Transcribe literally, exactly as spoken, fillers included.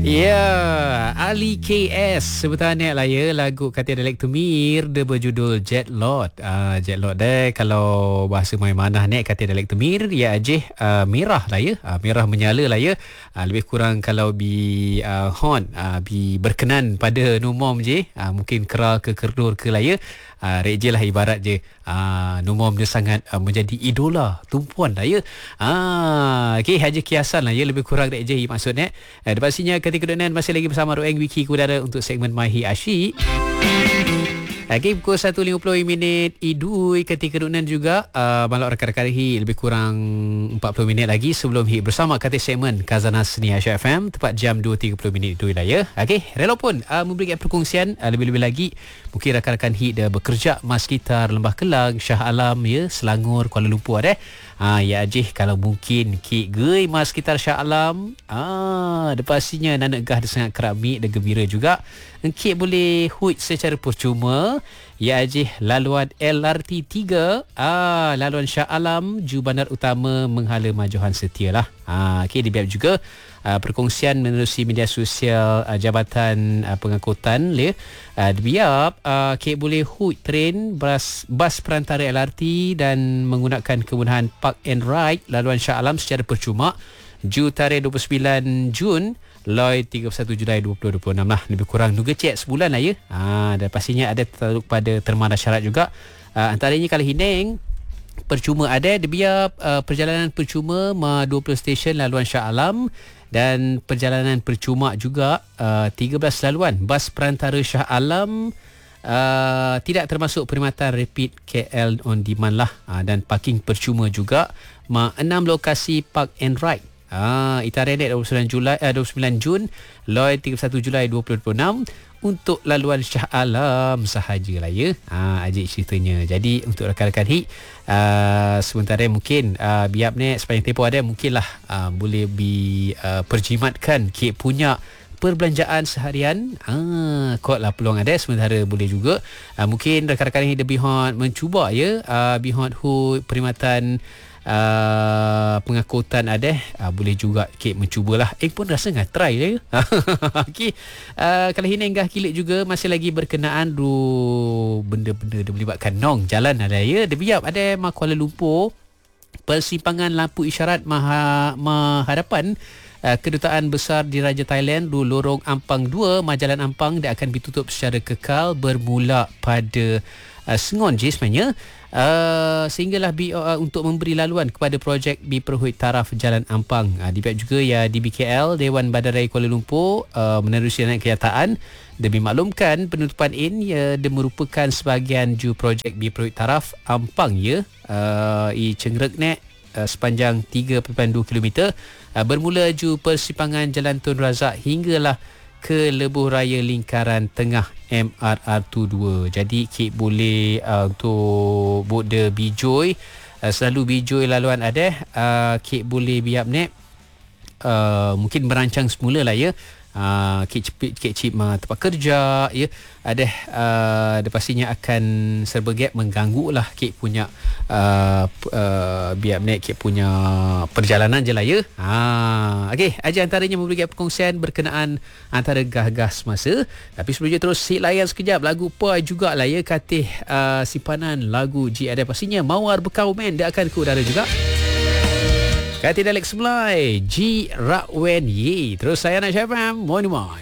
Ya, Ali K S sebutannya lah ya, lagu Katia Dialek Tumir dia berjudul Jet Lot. Uh, Jet Lot deh kalau bahasa Maimanah ni Katia Dialek Tumir ya ajih uh, merah lah ya. Uh, merah menyala lah ya. Uh, lebih kurang kalau bi uh, hon uh, bi berkenan pada numom je. Uh, mungkin kera ke kerdur ke lah ya. Uh, Rek je lah ibarat je uh, Numom dia sangat uh, menjadi idola tumpuan lah ya. uh, Okay, haja kiasan lah ya, lebih kurang Rek je maksudnya. uh, Pastinya ketika kedudukan masih lagi bersama Ruang Wiki Kudara untuk segmen Mahi Asyik. Okay, pukul satu lima puluh minit idui ketika kedudukan juga uh, Malak rakan-rakan hi lebih kurang empat puluh minit lagi sebelum hi bersama kata segmen Khazanah Seni Aisyah F M tepat jam dua tiga puluh minit idui lah ya. Okay, rela pun uh, memberikan perkongsian uh, lebih-lebih lagi mungkin rakan-rakan hi dah bekerja mas sekitar Lembah Kelang, Shah Alam ya, Selangor, Kuala Lumpur ada. Ah ya ajih kalau mungkin kik gei mas sekitar Shah Alam, ah de pastinya nanak gah dia sangat keramik dan gembira juga. Engkit boleh huit secara percuma ya ajih laluan L R T tiga, ah laluan Shah Alam ju bandar utama menghala Majohan Setia lah. Ah okey, dibiap juga Uh, perkongsian menerusi media sosial uh, Jabatan uh, Pengangkutan le uh, dibiap uh, kek boleh hook train bas, bas perantara L R T dan menggunakan kemudahan Park and Ride laluan Shah Alam secara percuma ju tarikh dua puluh sembilan Jun Lloyd tiga puluh satu Julai dua ribu dua puluh enam lah, lebih kurang juga cek sebulan lah ya. Ha, dan pastinya ada tertakluk pada terma syarat juga. Uh, antaranya kalau Hineng percuma ada dibiap uh, perjalanan percuma ma dua puluh stesen laluan Shah Alam dan perjalanan percuma juga uh, tiga belas laluan bas perantara Shah Alam, uh, tidak termasuk perkhidmatan Rapid K L on demand lah, uh, dan parking percuma juga ma enam lokasi Park and Ride. Ah, Itarenet dua puluh sembilan Julai uh, dua puluh sembilan Jun, Lloyd tiga puluh satu Julai dua ribu dua puluh enam untuk laluan Shah Alam sahajalah ya. Ah, ajik ceritanya. Jadi untuk rakan-rakan hi uh, sementara mungkin uh, biap ni sepanjang tempoh ada mungkinlah uh, boleh bi uh, perjimatkan kek punya perbelanjaan seharian. Ah, kot lah peluang ada sementara boleh juga. Uh, mungkin rakan-rakan hi lebih hot mencuba ya uh, bihot hu perkhidmatan Uh, pengangkutan ada, uh, boleh juga kek mencubalah. Eh pun rasa ngah try lah ya. Okey, uh, kalau hinenggah kilik juga masih lagi berkenaan du benda-benda dia melibatkan nong jalan ada ya. Dia biap ada ma Kuala Lumpur persimpangan lampu isyarat maha menghadapan uh, Kedutaan Besar Diraja Thailand du lorong Ampang dua Majalan Ampang dia akan ditutup secara kekal bermula pada uh, Sengon je sebenarnya. Uh, sehinggalah B O, uh, untuk memberi laluan kepada projek B Perhut Taraf Jalan Ampang. Uh, Dibiak juga ya D B K L Dewan Bandaraya Kuala Lumpur uh, menerusi kenyataan demi maklumkan penutupan ini ya, dia merupakan sebahagian ju projek B Perhut Taraf Ampang ya. Uh, i cengrek nek uh, sepanjang tiga perpuluhan dua kilometer uh, bermula ju persimpangan Jalan Tun Razak hinggalah ke Lebuh Raya Lingkaran Tengah M R R dua puluh dua. Jadi kek boleh uh, untuk boda bijoy uh, selalu bijoy laluan ada, uh, kek boleh biap nek uh, mungkin merancang semula lah ya. Uh, kek cip kek cip ma tempat kerja ya ada, uh, dia pastinya akan serba gap mengganggu lah kek punya uh, uh, biar nek kek punya perjalanan je lah ya. Ha, okey, aja antaranya memberikan perkongsian berkenaan antara gah-gah semasa. Tapi sebelum je terus si layan sekejap lagu apa jugalah ya katih uh, simpanan lagu G ada pastinya Mawar Bekau Man dia akan ke udara juga. Katia Dialek Semulai G Rakwen Ye. Terus saya nak Syafam Morning Mai.